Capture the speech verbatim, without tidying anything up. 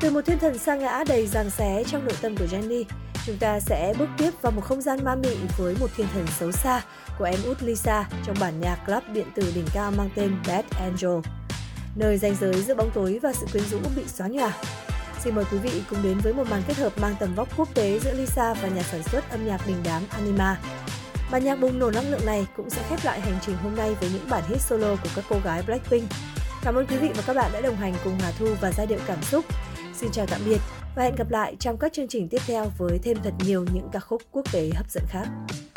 Từ một thiên thần sa ngã đầy giằng xé trong nội tâm của Jennie, chúng ta sẽ bước tiếp vào một không gian ma mị với một thiên thần xấu xa của em út Lisa trong bản nhạc club điện tử đỉnh cao mang tên Bad Angel, nơi ranh giới giữa bóng tối và sự quyến rũ bị xóa nhòa. Xin mời quý vị cùng đến với một màn kết hợp mang tầm vóc quốc tế giữa Lisa và nhà sản xuất âm nhạc đình đám Anima. Bản nhạc bùng nổ năng lượng này cũng sẽ khép lại hành trình hôm nay với những bản hit solo của các cô gái Blackpink. Cảm ơn quý vị và các bạn đã đồng hành cùng Hà Thu và Giai điệu cảm xúc. Xin chào tạm biệt và hẹn gặp lại trong các chương trình tiếp theo với thêm thật nhiều những ca khúc quốc tế hấp dẫn khác.